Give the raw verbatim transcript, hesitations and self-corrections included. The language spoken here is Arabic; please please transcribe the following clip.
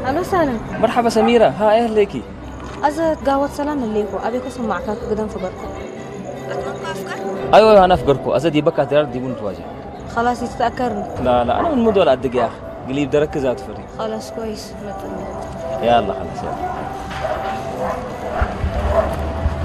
الو سالم. مرحبا سميرة، ها ايه ليكي؟ أزا تقاوت سلام الليكو أبيك اسم معك قدام فقركو. أتمنى أفكار؟ ايوه ايوه انا افكركم، ازدي بكا تيار دي بنت واجه. خلاص يتذكرني. لا لا انا من مدول قدك يا اخي، قليب دركز اتفري. خلاص كويس. يلا خلاص يلا.